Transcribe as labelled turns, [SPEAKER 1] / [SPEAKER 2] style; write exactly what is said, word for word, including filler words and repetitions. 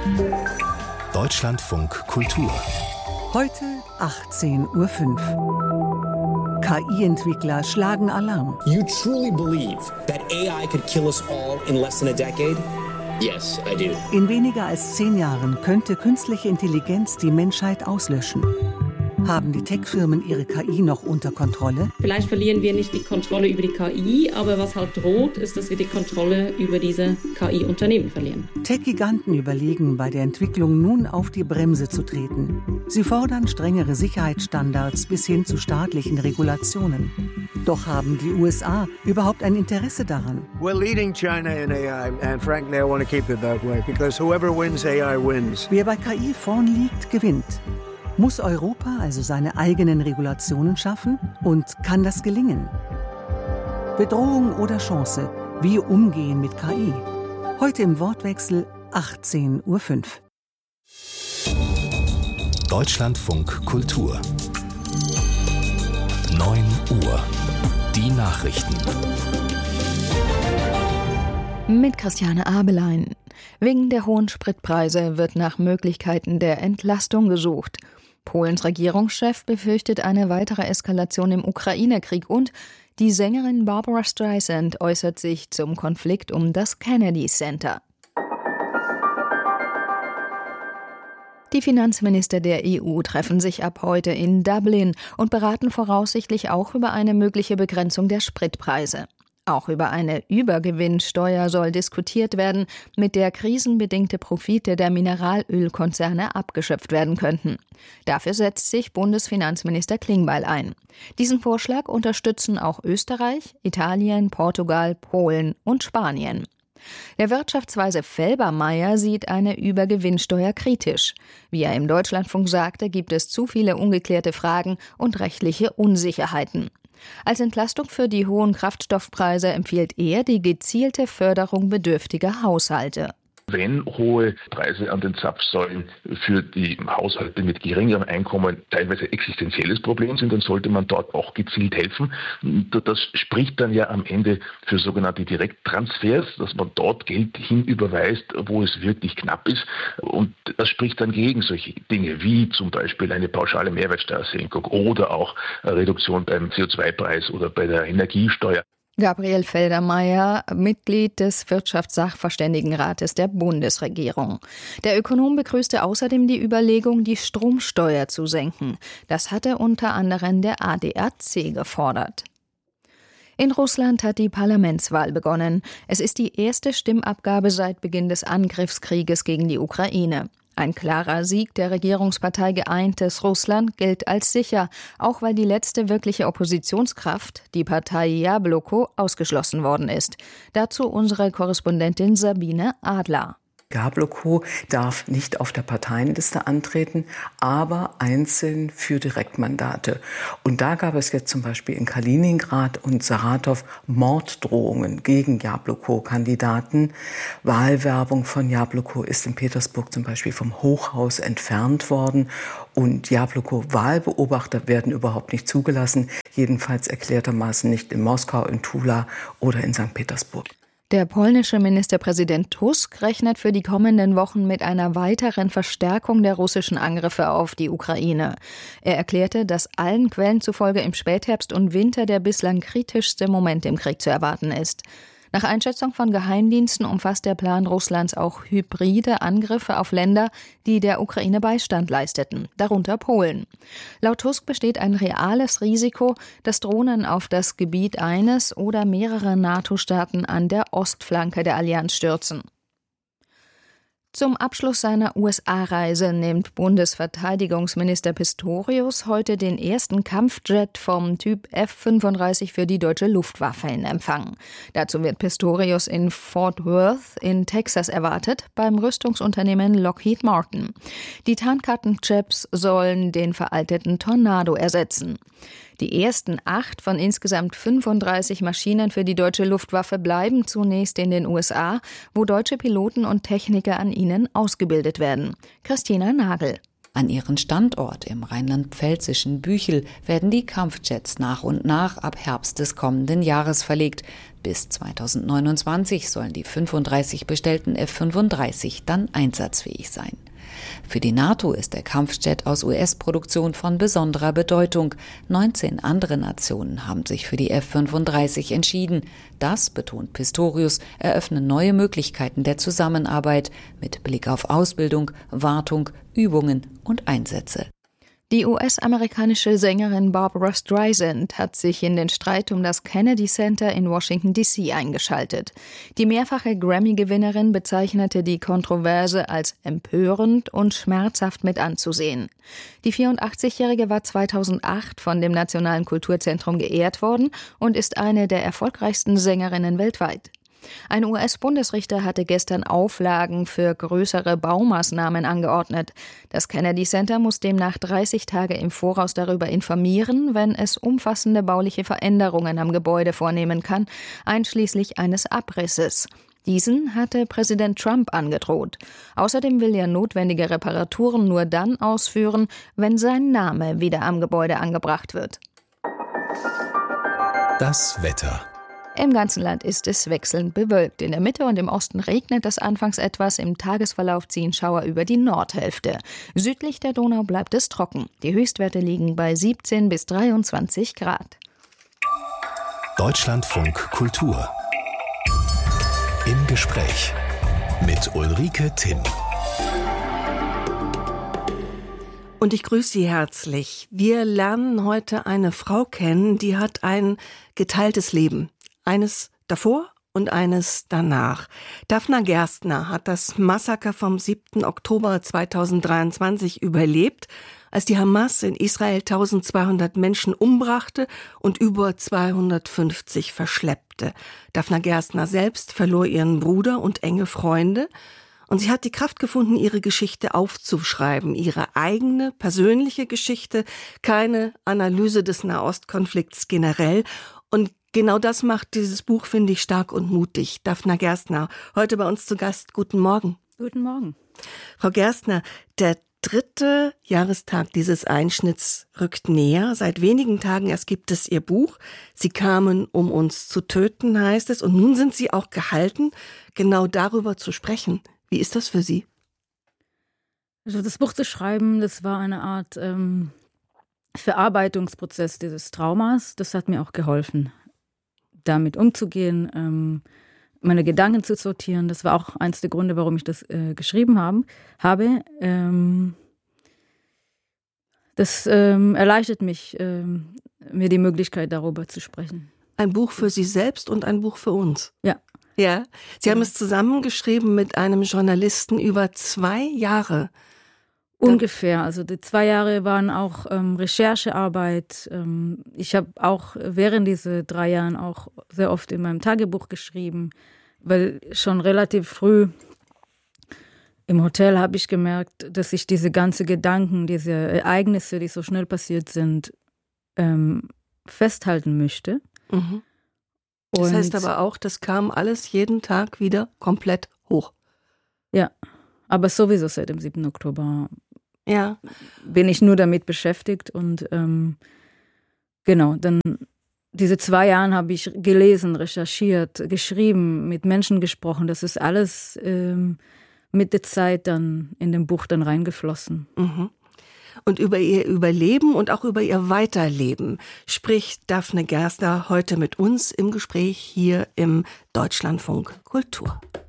[SPEAKER 1] Deutschlandfunk Kultur.
[SPEAKER 2] Heute achtzehn Uhr fünf. K I-Entwickler schlagen Alarm.
[SPEAKER 3] You truly believe that A I could kill us all in less than a decade? Yes, I do.
[SPEAKER 2] In weniger als zehn Jahren könnte künstliche Intelligenz die Menschheit auslöschen. Haben die Tech-Firmen ihre K I noch unter Kontrolle?
[SPEAKER 4] Vielleicht verlieren wir nicht die Kontrolle über die K I, aber was halt droht, ist, dass wir die Kontrolle über diese K I-Unternehmen verlieren.
[SPEAKER 2] Tech-Giganten überlegen, bei der Entwicklung nun auf die Bremse zu treten. Sie fordern strengere Sicherheitsstandards bis hin zu staatlichen Regulationen. Doch haben die U S A überhaupt ein Interesse daran?
[SPEAKER 5] We're leading China in A I, and frankly, I want to keep it that way, because whoever wins A I wins.
[SPEAKER 2] Wer bei K I vorn liegt, gewinnt. Muss Europa also seine eigenen Regulationen schaffen? Und kann das gelingen? Bedrohung oder Chance? Wie umgehen mit K I? Heute im Wortwechsel achtzehn Uhr fünf.
[SPEAKER 1] Deutschlandfunk Kultur. neun Uhr. Die Nachrichten.
[SPEAKER 6] Mit Christiane Abelein. Wegen der hohen Spritpreise wird nach Möglichkeiten der Entlastung gesucht. Polens Regierungschef befürchtet eine weitere Eskalation im Ukraine-Krieg und die Sängerin Barbra Streisand äußert sich zum Konflikt um das Kennedy Center. Die Finanzminister der E U treffen sich ab heute in Dublin und beraten voraussichtlich auch über eine mögliche Begrenzung der Spritpreise. Auch über eine Übergewinnsteuer soll diskutiert werden, mit der krisenbedingte Profite der Mineralölkonzerne abgeschöpft werden könnten. Dafür setzt sich Bundesfinanzminister Klingbeil ein. Diesen Vorschlag unterstützen auch Österreich, Italien, Portugal, Polen und Spanien. Der Wirtschaftsweise Felbermayr sieht eine Übergewinnsteuer kritisch. Wie er im Deutschlandfunk sagte, gibt es zu viele ungeklärte Fragen und rechtliche Unsicherheiten. Als Entlastung für die hohen Kraftstoffpreise empfiehlt er die gezielte Förderung bedürftiger Haushalte.
[SPEAKER 7] Wenn hohe Preise an den Zapfsäulen für die Haushalte mit geringerem Einkommen teilweise existenzielles Problem sind, dann sollte man dort auch gezielt helfen. Das spricht dann ja am Ende für sogenannte Direkttransfers, dass man dort Geld hinüberweist, wo es wirklich knapp ist. Und das spricht dann gegen solche Dinge wie zum Beispiel eine pauschale Mehrwertsteuersenkung oder auch eine Reduktion beim C O zwei Preis oder bei der Energiesteuer.
[SPEAKER 6] Gabriel Felbermayr, Mitglied des Wirtschaftssachverständigenrates der Bundesregierung. Der Ökonom begrüßte außerdem die Überlegung, die Stromsteuer zu senken. Das hatte unter anderem der A D A C gefordert. In Russland hat die Parlamentswahl begonnen. Es ist die erste Stimmabgabe seit Beginn des Angriffskrieges gegen die Ukraine. Ein klarer Sieg der Regierungspartei Geeintes Russland gilt als sicher, auch weil die letzte wirkliche Oppositionskraft, die Partei Jabloko, ausgeschlossen worden ist. Dazu unsere Korrespondentin Sabine Adler.
[SPEAKER 8] Jabloko darf nicht auf der Parteienliste antreten, aber einzeln für Direktmandate. Und da gab es jetzt zum Beispiel in Kaliningrad und Saratow Morddrohungen gegen Jabloko-Kandidaten. Wahlwerbung von Jabloko ist in Petersburg zum Beispiel vom Hochhaus entfernt worden. Und Jabloko-Wahlbeobachter werden überhaupt nicht zugelassen, jedenfalls erklärtermaßen nicht in Moskau, in Tula oder in Sankt Petersburg.
[SPEAKER 6] Der polnische Ministerpräsident Tusk rechnet für die kommenden Wochen mit einer weiteren Verstärkung der russischen Angriffe auf die Ukraine. Er erklärte, dass allen Quellen zufolge im Spätherbst und Winter der bislang kritischste Moment im Krieg zu erwarten ist. Nach Einschätzung von Geheimdiensten umfasst der Plan Russlands auch hybride Angriffe auf Länder, die der Ukraine Beistand leisteten, darunter Polen. Laut Tusk besteht ein reales Risiko, dass Drohnen auf das Gebiet eines oder mehrerer NATO-Staaten an der Ostflanke der Allianz stürzen. Zum Abschluss seiner U S A-Reise nimmt Bundesverteidigungsminister Pistorius heute den ersten Kampfjet vom Typ F fünfunddreißig für die deutsche Luftwaffe in Empfang. Dazu wird Pistorius in Fort Worth in Texas erwartet, beim Rüstungsunternehmen Lockheed Martin. Die Tarnkappenjets sollen den veralteten Tornado ersetzen. Die ersten acht von insgesamt fünfunddreißig Maschinen für die deutsche Luftwaffe bleiben zunächst in den U S A, wo deutsche Piloten und Techniker an ihnen ausgebildet werden. Christina Nagel.
[SPEAKER 9] An ihren Standort im rheinland-pfälzischen Büchel werden die Kampfjets nach und nach ab Herbst des kommenden Jahres verlegt. Bis zweitausendneunundzwanzig sollen die fünfunddreißig bestellten F fünfunddreißig dann einsatzfähig sein. Für die NATO ist der Kampfjet aus U S-Produktion von besonderer Bedeutung. neunzehn andere Nationen haben sich für die F fünfunddreißig entschieden. Das, betont Pistorius, eröffne neue Möglichkeiten der Zusammenarbeit mit Blick auf Ausbildung, Wartung, Übungen und Einsätze.
[SPEAKER 6] Die U S-amerikanische Sängerin Barbra Streisand hat sich in den Streit um das Kennedy Center in Washington D C eingeschaltet. Die mehrfache Grammy-Gewinnerin bezeichnete die Kontroverse als empörend und schmerzhaft mit anzusehen. Die vierundachtzigjährige war zweitausendacht von dem Nationalen Kulturzentrum geehrt worden und ist eine der erfolgreichsten Sängerinnen weltweit. Ein U S-Bundesrichter hatte gestern Auflagen für größere Baumaßnahmen angeordnet. Das Kennedy Center muss demnach dreißig Tage im Voraus darüber informieren, wenn es umfassende bauliche Veränderungen am Gebäude vornehmen kann, einschließlich eines Abrisses. Diesen hatte Präsident Trump angedroht. Außerdem will er notwendige Reparaturen nur dann ausführen, wenn sein Name wieder am Gebäude angebracht wird.
[SPEAKER 1] Das Wetter.
[SPEAKER 6] Im ganzen Land ist es wechselnd bewölkt. In der Mitte und im Osten regnet es anfangs etwas. Im Tagesverlauf ziehen Schauer über die Nordhälfte. Südlich der Donau bleibt es trocken. Die Höchstwerte liegen bei siebzehn bis dreiundzwanzig Grad.
[SPEAKER 1] Deutschlandfunk Kultur. Im Gespräch mit Ulrike Timm.
[SPEAKER 10] Und ich grüße Sie herzlich. Wir lernen heute eine Frau kennen, die hat ein geteiltes Leben. Eines davor und eines danach. Daphna Gerstner hat das Massaker vom siebten Oktober zweitausenddreiundzwanzig überlebt, als die Hamas in Israel eintausendzweihundert Menschen umbrachte und über zweihundertfünfzig verschleppte. Daphna Gerstner selbst verlor ihren Bruder und enge Freunde. Und sie hat die Kraft gefunden, ihre Geschichte aufzuschreiben, ihre eigene persönliche Geschichte, keine Analyse des Nahostkonflikts generell. Und genau das macht dieses Buch, finde ich, stark und mutig. Daphna Gerstner, heute bei uns zu Gast. Guten Morgen.
[SPEAKER 11] Guten Morgen.
[SPEAKER 10] Frau Gerstner, der dritte Jahrestag dieses Einschnitts rückt näher. Seit wenigen Tagen erst gibt es Ihr Buch. Sie kamen, um uns zu töten, heißt es. Und nun sind Sie auch gehalten, genau darüber zu sprechen. Wie ist das für Sie?
[SPEAKER 11] Also das Buch zu schreiben, das war eine Art ähm, Verarbeitungsprozess dieses Traumas. Das hat mir auch geholfen, damit umzugehen, ähm, meine Gedanken zu sortieren. Das war auch eins der Gründe, warum ich das äh, geschrieben haben, habe. Ähm, das ähm, erleichtert mich, ähm, mir die Möglichkeit, darüber zu sprechen.
[SPEAKER 10] Ein Buch für Sie selbst und ein Buch für uns.
[SPEAKER 11] Ja.
[SPEAKER 10] Ja, Sie haben es zusammengeschrieben mit einem Journalisten über zwei Jahre.
[SPEAKER 11] Ungefähr. Also die zwei Jahre waren auch ähm, Recherchearbeit. Ähm, ich habe auch während dieser drei Jahren auch sehr oft in meinem Tagebuch geschrieben, weil schon relativ früh im Hotel habe ich gemerkt, dass ich diese ganzen Gedanken, diese Ereignisse, die so schnell passiert sind, ähm, festhalten möchte.
[SPEAKER 10] Mhm. Das heißt aber auch, das kam alles jeden Tag wieder komplett hoch.
[SPEAKER 11] Ja, aber sowieso seit dem siebten Oktober
[SPEAKER 10] ja.
[SPEAKER 11] bin ich nur damit beschäftigt. Und ähm, genau, dann diese zwei Jahre habe ich gelesen, recherchiert, geschrieben, mit Menschen gesprochen. Das ist alles ähm, mit der Zeit dann in dem Buch dann reingeflossen.
[SPEAKER 10] Mhm. Und über ihr Überleben und auch über ihr Weiterleben spricht Daphna Gerstner heute mit uns im Gespräch hier im Deutschlandfunk Kultur.